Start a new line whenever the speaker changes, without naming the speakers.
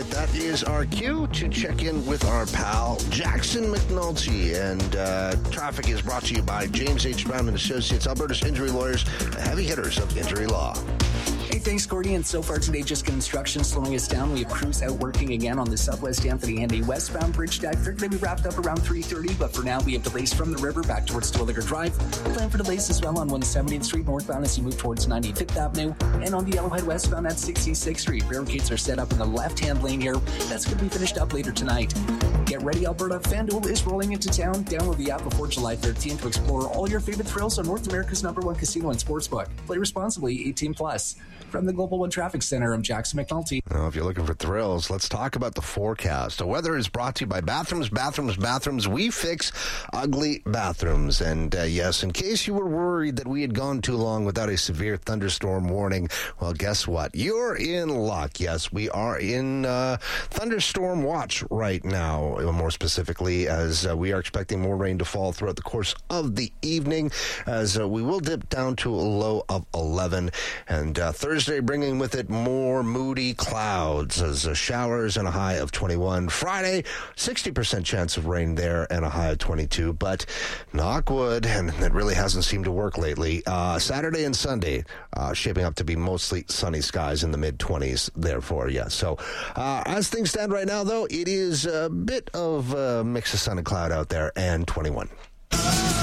right, that is our cue to check in with our pal Jackson McNulty. And traffic is brought to you by James H. Brown and Associates, Alberta's injury lawyers, the heavy hitters of injury law.
Hey, thanks, Gordy. And so far today, just construction slowing us down. We have crews out working again on the Southwest Anthony Henday westbound bridge deck. They're going to be wrapped up around 3:30, but for now, we have delays from the river back towards Twilliger Drive. Plan for delays as well on 170th Street northbound as you move towards 95th Avenue, and on the Yellowhead westbound at 66th Street. Barricades are set up in the left-hand lane here. That's going to be finished up later tonight. Get ready, Alberta. FanDuel is rolling into town. Download the app before July 13th to explore all your favorite thrills on North America's #1 casino and sportsbook. Play responsibly, 18+. From the Global One Traffic Center, I'm Jackson McNulty.
Now, if you're looking for thrills, let's talk about the forecast. The weather is brought to you by Bathrooms. We fix ugly bathrooms. And yes, in case you were worried that we had gone too long without a severe thunderstorm warning, well, guess what? You're in luck. Yes, we are in thunderstorm watch right now, more specifically, as we are expecting more rain to fall throughout the course of the evening, as we will dip down to a low of 11. And Thursday bringing with it more moody clouds as showers and a high of 21. Friday, 60% chance of rain there and a high of 22. But knock wood, and it really hasn't seemed to work lately. Saturday and Sunday shaping up to be mostly sunny skies in the mid-20s, therefore, yes. So as things stand right now, though, it is a bit of a mix of sun and cloud out there and 21.